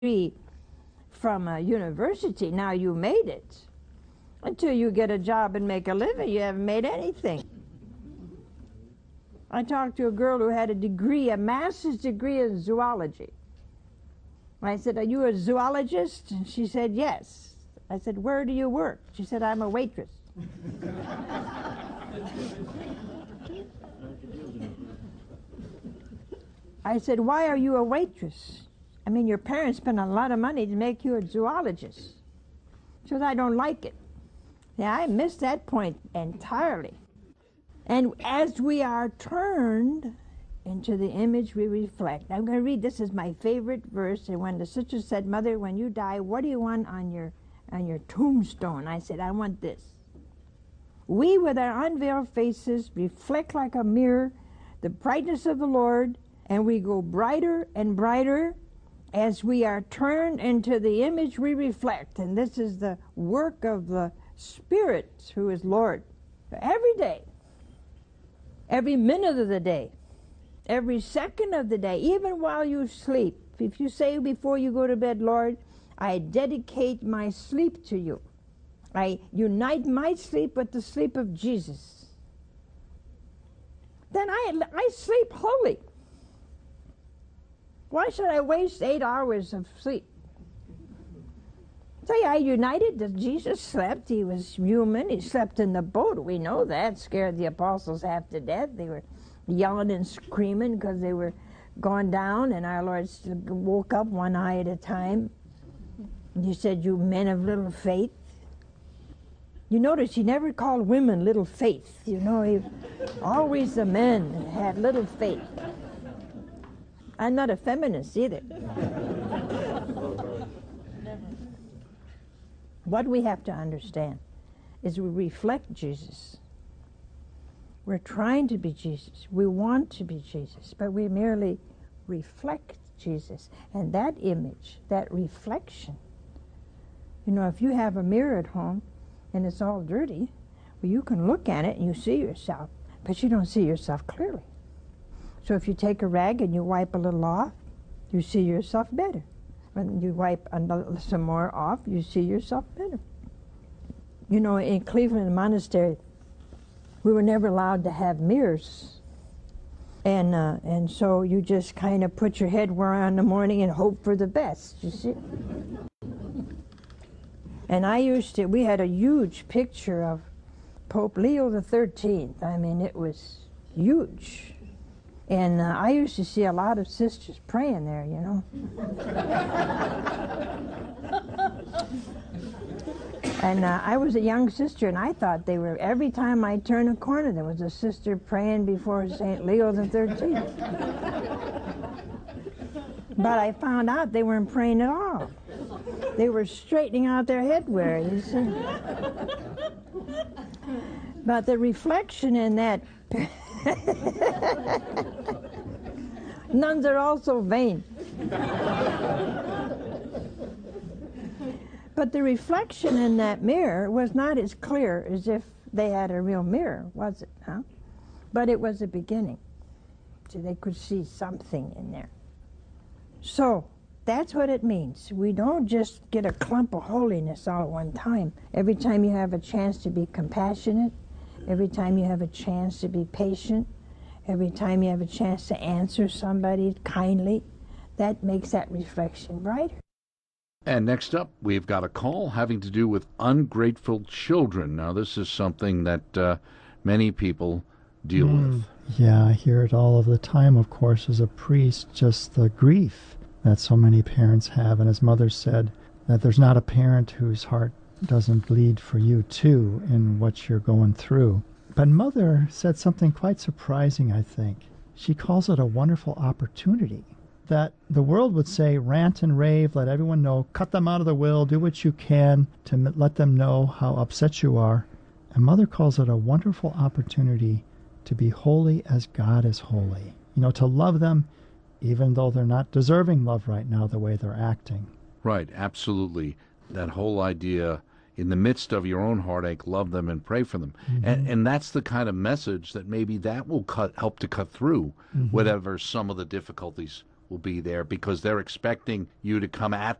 degree from a university, now you made it. Until you get a job and make a living, you haven't made anything. I talked to a girl who had a degree, a master's degree in zoology. I said, "Are you a zoologist?" And she said, "Yes." I said, "Where do you work?" She said, "I'm a waitress." I said, "Why are you a waitress? I mean, your parents spent a lot of money to make you a zoologist." She said, "I don't like it." Yeah, I missed that point entirely. And as we are turned into the image we reflect. I'm going to read, this is my favorite verse. And when the sister said, "Mother, when you die, what do you want on your tombstone?" I said, "I want this. We with our unveiled faces reflect like a mirror the brightness of the Lord, and we go brighter and brighter as we are turned into the image we reflect." And this is the work of the Spirit who is Lord. Every day, every minute of the day, every second of the day, even while you sleep. If you say before you go to bed, "Lord, I dedicate my sleep to you. I unite my sleep with the sleep of Jesus," then I sleep wholly. Why should I waste 8 hours of sleep? Say, I united that Jesus slept. He was human. He slept in the boat. We know that. Scared the apostles half to death. They were yelling and screaming because they were gone down, and our Lord woke up one eye at a time. He said, "You men of little faith." You notice he never called women little faith. You know, always the men had little faith. I'm not a feminist either. What we have to understand is we reflect Jesus. We're trying to be Jesus. We want to be Jesus, but we merely reflect Jesus. And that image, that reflection, you know, if you have a mirror at home and it's all dirty, well, you can look at it and you see yourself, but you don't see yourself clearly. So if you take a rag and you wipe a little off, you see yourself better. When you wipe some more off, you see yourself better. You know, in Cleveland Monastery, we were never allowed to have mirrors. And so you just kind of put your head where in the morning and hope for the best, you see. And we had a huge picture of Pope Leo XIII. I mean, it was huge. And I used to see a lot of sisters praying there, you know. And I was a young sister, and I thought they were, every time I turned a corner, there was a sister praying before St. Leo XIII. But I found out they weren't praying at all. They were straightening out their headwear, you see. But the reflection in that nuns are also vain. But the reflection in that mirror was not as clear as if they had a real mirror, was it? Huh? But it was a beginning. So they could see something in there. So that's what it means. We don't just get a clump of holiness all at one time. Every time you have a chance to be compassionate, every time you have a chance to be patient, every time you have a chance to answer somebody kindly, that makes that reflection brighter. And next up, we've got a call having to do with ungrateful children. Now, this is something that many people deal with. Yeah, I hear it all of the time, of course, as a priest, just the grief that so many parents have. And as Mother said, that there's not a parent whose heart doesn't bleed for you, too, in what you're going through. But Mother said something quite surprising, I think. She calls it a wonderful opportunity. That the world would say, rant and rave, let everyone know, cut them out of the will, do what you can to let them know how upset you are. And Mother calls it a wonderful opportunity to be holy as God is holy. You know, to love them even though they're not deserving love right now the way they're acting. Right, absolutely. That whole idea, in the midst of your own heartache, love them and pray for them. And that's the kind of message that maybe that will help to cut through whatever some of the difficulties will be there because they're expecting you to come at